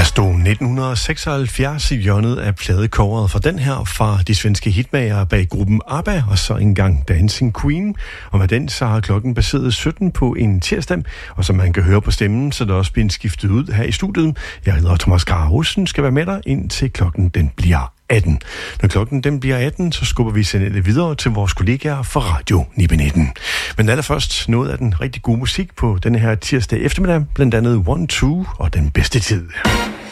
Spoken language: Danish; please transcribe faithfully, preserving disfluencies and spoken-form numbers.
stod nitten seksoghalvfjerds i hjørnet af pladecoveret for den her fra de svenske hitmager bag gruppen ABBA, og så engang Dancing Queen. Og med den så har klokken passeret sytten på en tirsdag, og som man kan høre på stemmen, så er der også blevet skiftet ud her i studiet. Jeg hedder Thomas Grahusen, skal være med dig indtil klokken den bliver atten. Når klokken den bliver atten, så skubber vi sendet videre til vores kollegaer fra Radio ni nitten. Men allerførst noget af den rigtig gode musik på denne her tirsdag eftermiddag, blandt andet One Two og Den Bedste Tid.